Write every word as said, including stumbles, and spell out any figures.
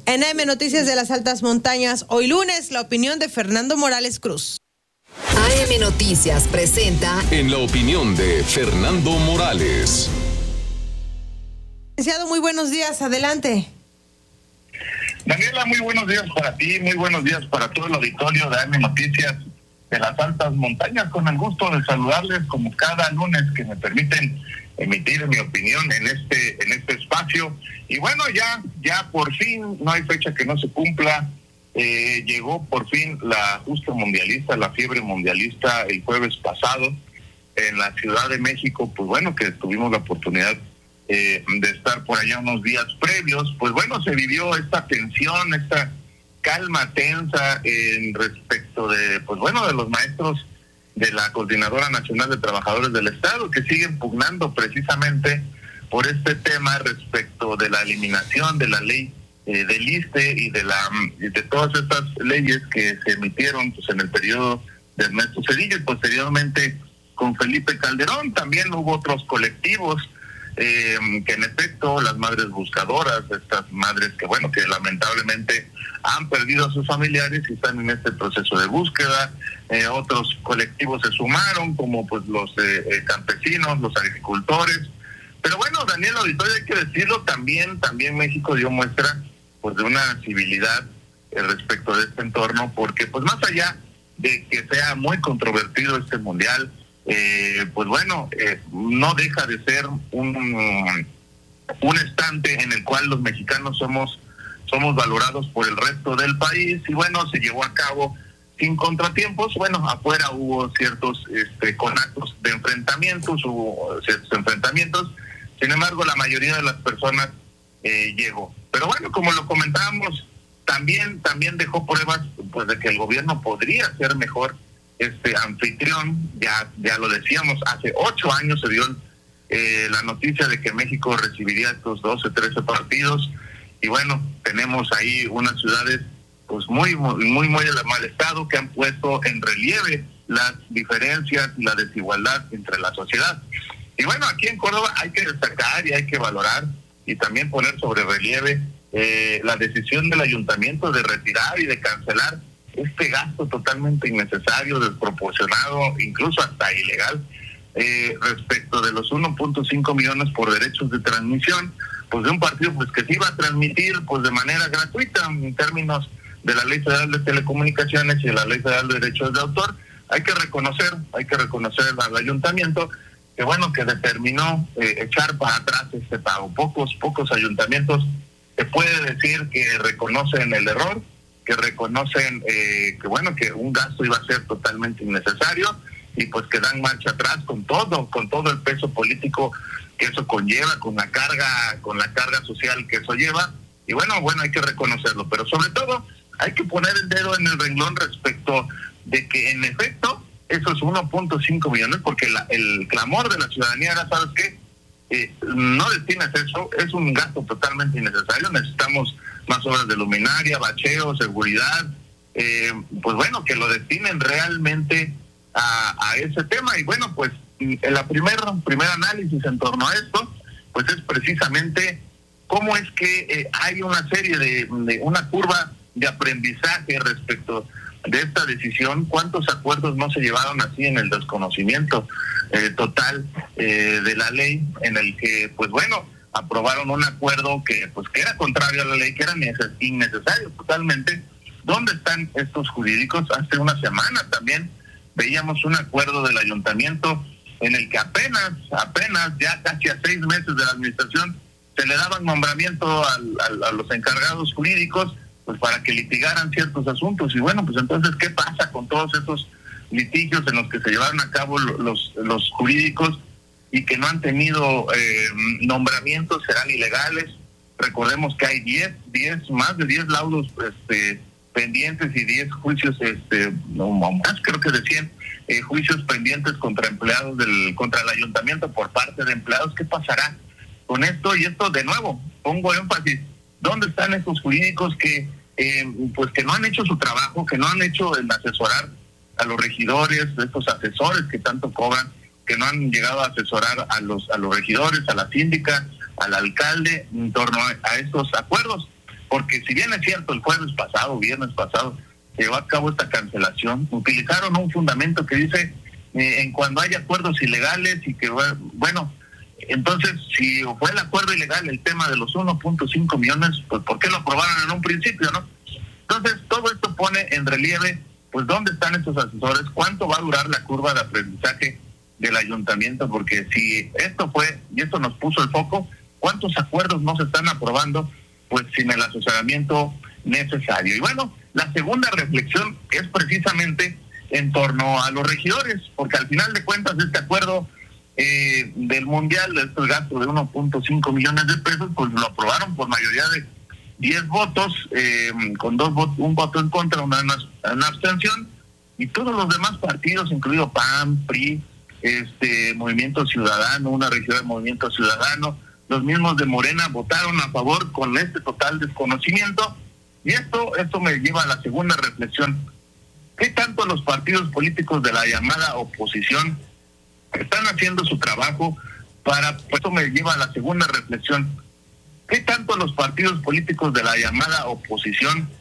En A M Noticias de las Altas Montañas, hoy lunes, la opinión de Fernando Morales Cruz. A M Noticias presenta En la opinión de Fernando Morales. Licenciado, muy buenos días, adelante. Daniela, muy buenos días para ti, muy buenos días para todo el auditorio de A M Noticias de las Altas Montañas. Con el gusto de saludarles como cada lunes que me permiten emitir mi opinión en este en este espacio. Y bueno, ya ya por fin, no hay fecha que no se cumpla. Eh, llegó por fin la justa mundialista, la fiebre mundialista el jueves pasado en la Ciudad de México. Pues bueno, que tuvimos la oportunidad eh, de estar por allá unos días previos. Pues bueno, se vivió esta tensión, esta calma tensa en respecto de, pues bueno, de los maestros de la Coordinadora Nacional de Trabajadores del Estado, que siguen pugnando precisamente por este tema respecto de la eliminación de la ley eh, del ISSSTE y de la de todas estas leyes que se emitieron pues en el periodo de Ernesto Zedillo y posteriormente con Felipe Calderón. También hubo otros colectivos eh, que en efecto, las madres buscadoras, estas madres que bueno, que lamentablemente han perdido a sus familiares y están en este proceso de búsqueda. Eh, otros colectivos se sumaron, como pues los eh, eh, campesinos, los agricultores. Pero bueno, Daniel Auditorio, hay que decirlo, también también México dio muestra pues de una civilidad eh, respecto de este entorno, porque pues más allá de que sea muy controvertido este mundial, eh, pues bueno, eh, no deja de ser un un estante en el cual los mexicanos somos somos valorados por el resto del país. Y bueno, se llevó a cabo sin contratiempos. Bueno, afuera hubo ciertos este, conatos de enfrentamientos, hubo ciertos enfrentamientos. Sin embargo, la mayoría de las personas eh, llegó. Pero bueno, como lo comentábamos, también también dejó pruebas pues de que el gobierno podría ser mejor este anfitrión. Ya ya lo decíamos, hace ocho años se dio eh, la noticia de que México recibiría estos doce, trece partidos. Y bueno, tenemos ahí unas ciudades pues muy, muy, muy, muy de mal estado, que han puesto en relieve las diferencias y la desigualdad entre la sociedad. Y bueno, aquí en Córdoba hay que destacar y hay que valorar y también poner sobre relieve eh, la decisión del ayuntamiento de retirar y de cancelar este gasto totalmente innecesario, desproporcionado, incluso hasta ilegal, eh, respecto de los uno punto cinco millones por derechos de transmisión, pues de un partido pues que se iba a transmitir pues de manera gratuita en términos de la Ley Federal de Telecomunicaciones y de la Ley Federal de Derechos de Autor. Hay que reconocer, hay que reconocer al ayuntamiento que bueno, que determinó eh, echar para atrás este pago. Pocos, pocos ayuntamientos se puede decir que reconocen el error, que reconocen eh, que bueno, que un gasto iba a ser totalmente innecesario y pues que dan marcha atrás con todo, con todo el peso político que eso conlleva, con la carga, con la carga social que eso lleva. Y bueno, bueno, hay que reconocerlo, pero sobre todo hay que poner el dedo en el renglón respecto de que en efecto esos uno punto cinco millones, porque la, el clamor de la ciudadanía era, ¿sabes qué? Eh, no destines eso, es un gasto totalmente innecesario, necesitamos más obras de luminaria, bacheo, seguridad, eh, pues bueno, que lo destinen realmente a, a ese tema. Y bueno, pues en la primer, primer análisis en torno a esto, pues es precisamente cómo es que eh, hay una serie de, de una curva de aprendizaje respecto de esta decisión. ¿Cuántos acuerdos no se llevaron así en el desconocimiento eh, total eh, de la ley, en el que pues bueno, aprobaron un acuerdo que pues que era contrario a la ley, que era neces- innecesario totalmente? ¿Dónde están estos jurídicos? Hace una semana también veíamos un acuerdo del ayuntamiento en el que apenas, apenas ya casi a seis meses de la administración se le daban nombramiento al, al, a los encargados jurídicos pues para que litigaran ciertos asuntos. Y bueno, pues entonces, ¿qué pasa con todos esos litigios en los que se llevaron a cabo los, los jurídicos y que no han tenido eh, nombramientos? ¿Serán ilegales? Recordemos que hay diez, diez, más de diez laudos este, pendientes y diez juicios, este, no más, creo que de cien eh, juicios pendientes contra empleados del, contra el ayuntamiento por parte de empleados. ¿Qué pasará con esto? Y esto, de nuevo, pongo énfasis, ¿dónde están esos jurídicos que eh, pues que no han hecho su trabajo, que no han hecho el asesorar a los regidores, estos asesores que tanto cobran, que no han llegado a asesorar a los a los regidores, a la síndica, al alcalde en torno a, a estos acuerdos? porque si bien es cierto, el jueves pasado, viernes pasado, se llevó a cabo esta cancelación, utilizaron un fundamento que dice, eh, en cuando hay acuerdos ilegales y que, bueno, entonces, si fue el acuerdo ilegal el tema de los uno punto cinco millones, pues ¿por qué lo aprobaron en un principio, no? Entonces, todo esto pone en relieve, pues, ¿dónde están estos asesores? ¿Cuánto va a durar la curva de aprendizaje del ayuntamiento? Porque si esto fue, y esto nos puso el foco, ¿cuántos acuerdos no se están aprobando, pues, sin el asesoramiento necesario? Y bueno, la segunda reflexión es precisamente en torno a los regidores, porque al final de cuentas este acuerdo eh, del mundial, este gasto de uno punto cinco millones de pesos, pues lo aprobaron por mayoría de diez votos, eh, con dos votos, un voto en contra, una, una abstención, y todos los demás partidos, incluido P A N, P R I, este Movimiento Ciudadano, una región de Movimiento Ciudadano, los mismos de Morena votaron a favor con este total desconocimiento. Y esto, esto me lleva a la segunda reflexión. ¿Qué tanto los partidos políticos de la llamada oposición están haciendo su trabajo para... Esto me lleva a la segunda reflexión. ¿Qué tanto los partidos políticos de la llamada oposición